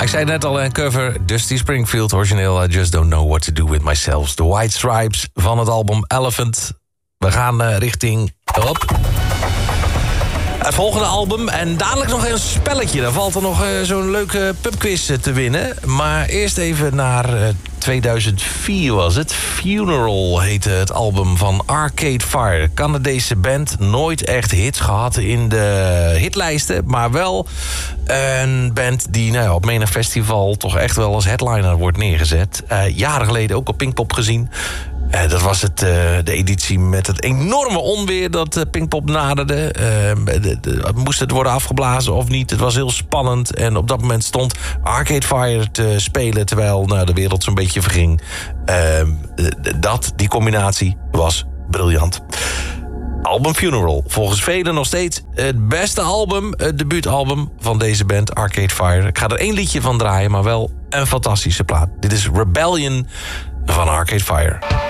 ik zei net al, een cover Dusty Springfield, origineel I Just Don't Know What To Do With Myself. The White Stripes van het album Elephant. We gaan richting... het volgende album en dadelijk nog een spelletje. Daar valt er nog zo'n leuke pubquiz te winnen. Maar eerst even naar 2004 was het. Funeral heette het album van Arcade Fire. Canadese band, nooit echt hits gehad in de hitlijsten. Maar wel een band die op menig festival toch echt wel als headliner wordt neergezet. Jaren geleden ook op Pinkpop gezien. Dat was de editie met het enorme onweer dat Pinkpop naderde. Moest het worden afgeblazen of niet? Het was heel spannend. En op dat moment stond Arcade Fire te spelen terwijl de wereld zo'n beetje verging. Die combinatie was briljant. Album Funeral. Volgens velen nog steeds het beste album, het debuutalbum van deze band, Arcade Fire. Ik ga er 1 liedje van draaien, maar wel een fantastische plaat. Dit is Rebellion van Arcade Fire.